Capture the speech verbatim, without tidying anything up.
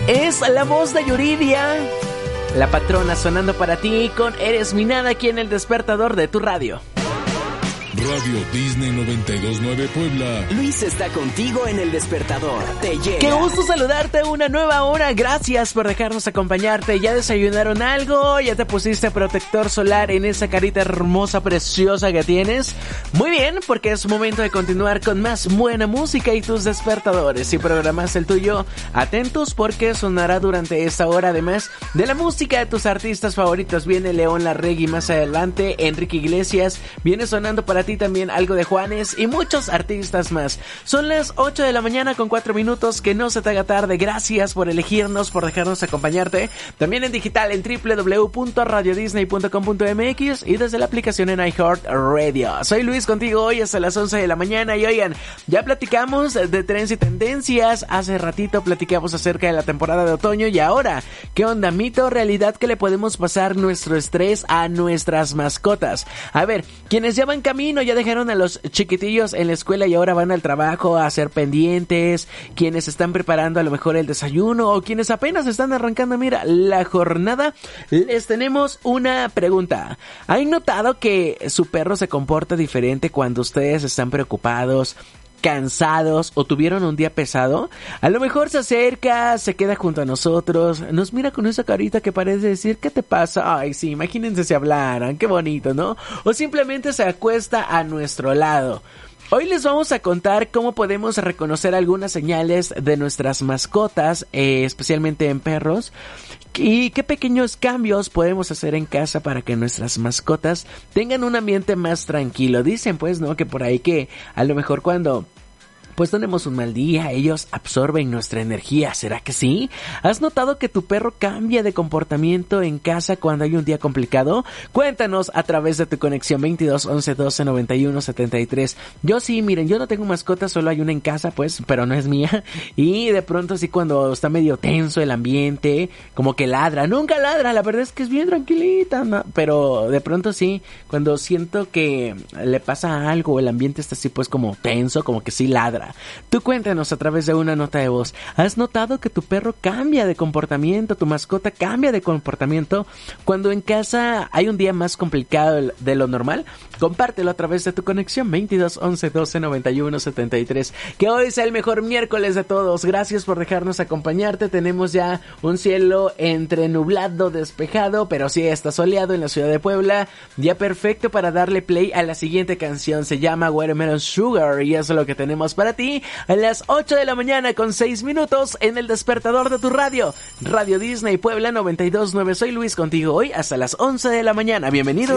Es la voz de Yuridia, la patrona, sonando para ti con Eres mi nada aquí en el despertador de tu radio. Radio Disney noventa y dos punto nueve Puebla. Luis está contigo en el despertador. Te llega. Qué gusto saludarte una nueva hora. Gracias por dejarnos acompañarte. ¿Ya desayunaron algo? ¿Ya te pusiste protector solar en esa carita hermosa, preciosa que tienes? Muy bien, porque es momento de continuar con más buena música y tus despertadores. Si programas el tuyo, atentos porque sonará durante esta hora, además de la música de tus artistas favoritos. Viene León Larregui más adelante, Enrique Iglesias. Viene sonando para ti también algo de Juanes y muchos artistas más. Son las ocho de la mañana con cuatro minutos, que no se te haga tarde. Gracias por elegirnos, por dejarnos acompañarte. También en digital en doble u doble u doble u punto radio disney punto com punto m x y desde la aplicación en iHeartRadio. Soy Luis contigo hoy hasta las once de la mañana y oigan, ya platicamos de trends y tendencias. Hace ratito platicamos acerca de la temporada de otoño y ahora, ¿qué onda? ¿Mito o realidad que le podemos pasar nuestro estrés a nuestras mascotas? A ver, quienes ya van camino, ya dejaron a los chiquitillos en la escuela y ahora van al trabajo a hacer pendientes, quienes están preparando a lo mejor el desayuno o quienes apenas están arrancando, mira, la jornada, les tenemos una pregunta. ¿Han notado que su perro se comporta diferente cuando ustedes están preocupados, cansados o tuvieron un día pesado? A lo mejor se acerca, se queda junto a nosotros, nos mira con esa carita que parece decir, ¿qué te pasa? Ay, sí, imagínense si hablaran, qué bonito, ¿no? O simplemente se acuesta a nuestro lado. Hoy les vamos a contar cómo podemos reconocer algunas señales de nuestras mascotas, eh, especialmente en perros, y qué pequeños cambios podemos hacer en casa para que nuestras mascotas tengan un ambiente más tranquilo. Dicen pues, ¿no?, que por ahí que a lo mejor cuando pues tenemos un mal día, ellos absorben nuestra energía. ¿Será que sí? ¿Has notado que tu perro cambia de comportamiento en casa cuando hay un día complicado? Cuéntanos a través de tu conexión veintidós once doce noventa y uno setenta y tres. Yo sí, miren, yo no tengo mascota, solo hay una en casa, pues, pero no es mía. Y de pronto sí, cuando está medio tenso el ambiente, como que ladra. Nunca ladra, la verdad es que es bien tranquilita, ¿no? Pero de pronto sí, cuando siento que le pasa algo, el ambiente está así pues como tenso, como que sí ladra. Tú cuéntanos a través de una nota de voz. ¿Has notado que tu perro cambia de comportamiento, tu mascota cambia de comportamiento cuando en casa hay un día más complicado de lo normal? Compártelo a través de tu conexión veintidós once doce noventa y uno setenta y tres. Que hoy sea el mejor miércoles de todos. Gracias por dejarnos acompañarte. Tenemos ya un cielo entre nublado, despejado, pero sí está soleado en la ciudad de Puebla. Día perfecto para darle play a la siguiente canción. Se llama Watermelon Sugar y eso es lo que tenemos para ti a las ocho de la mañana con seis minutos en el despertador de tu radio. Radio Disney Puebla noventa y dos punto nueve. Soy Luis contigo hoy hasta las once de la mañana. Bienvenido.